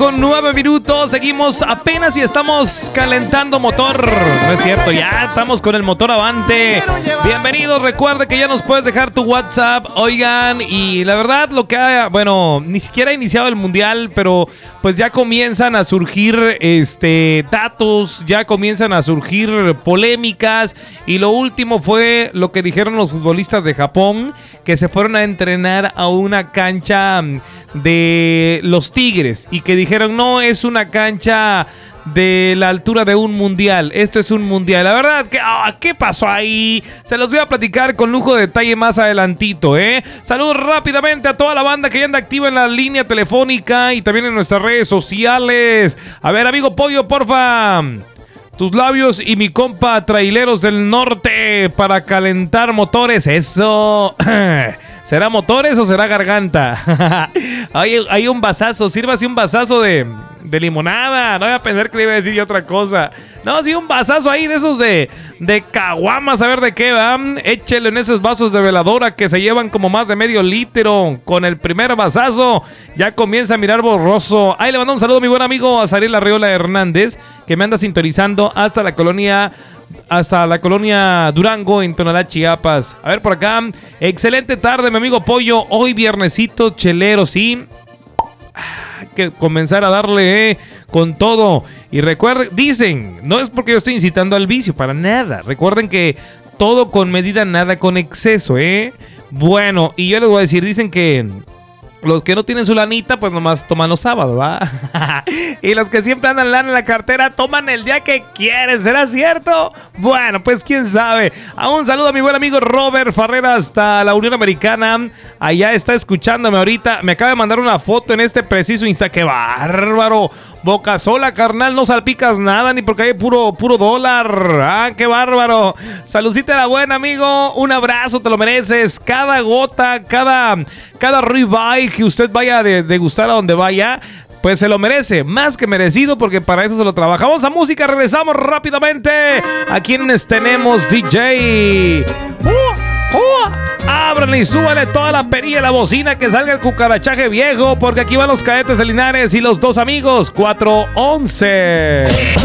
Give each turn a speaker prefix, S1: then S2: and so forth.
S1: con 9 minutos. Seguimos apenas y estamos calentando motor. No es cierto, ya estamos con el motor avante. Bienvenidos, recuerde que ya nos puedes dejar tu WhatsApp. Oigan, y la verdad lo que bueno, ni siquiera ha iniciado el mundial, pero pues ya comienzan a surgir datos, ya comienzan a surgir polémicas. Y lo último fue lo que dijeron los futbolistas de Japón, que se fueron a entrenar a una cancha de los Tigres y que dijeron no es una cancha de la altura de un mundial, esto es un mundial. La verdad que ¿qué pasó ahí? Se los voy a platicar con lujo de detalle más adelantito, Saludos rápidamente a toda la banda que ya anda activa en la línea telefónica y también en nuestras redes sociales. A ver, amigo Pollo, porfa, tus labios y mi compa Traileros del Norte para calentar motores. Eso. ¿Será motores o será garganta? Hay un vasazo. Sírvase un vasazo de limonada. No voy a pensar que le iba a decir yo otra cosa. No, sí, un vasazo ahí de esos de caguamas. A ver de qué va. Échelo en esos vasos de veladora que se llevan como más de medio litro. Con el primer vasazo ya comienza a mirar borroso. Ahí le mando un saludo a mi buen amigo Azariel Arreola Hernández, que me anda sintonizando hasta la colonia Durango en Tonalá, Chiapas. A ver por acá. Excelente tarde, mi amigo Pollo. Hoy viernesito chelero, sí. Que comenzar a darle con todo. Y recuerden, dicen, no es porque yo estoy incitando al vicio, para nada. Recuerden que todo con medida, nada con exceso, Bueno, y yo les voy a decir, dicen que los que no tienen su lanita, pues nomás toman los sábados, ¿va? Y los que siempre andan lana en la cartera, toman el día que quieren. ¿Será cierto? Bueno, pues quién sabe. Un saludo a mi buen amigo Robert Farrera hasta la Unión Americana. Allá está escuchándome ahorita. Me acaba de mandar una foto en este preciso instante. ¡Qué bárbaro! Boca sola, carnal, no salpicas nada, ni porque hay puro dólar. ¡Qué bárbaro! Saludcita a la buena, amigo. Un abrazo, te lo mereces. Cada gota, cada ribeye que usted vaya a degustar a donde vaya, pues se lo merece, más que merecido, porque para eso se lo trabaja. Vamos a música, regresamos rápidamente. Aquí en tenemos DJ. Ábranle y súbale toda la perilla y la bocina, que salga el cucarachaje viejo, porque aquí van los Cadetes de Linares y los dos amigos 411.